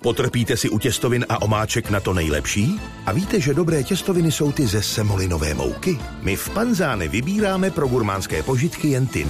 Potrpíte si u těstovin a omáček na to nejlepší? A víte, že dobré těstoviny jsou ty ze semolinové mouky? My v Panzáne vybíráme pro gurmánské požitky jen ty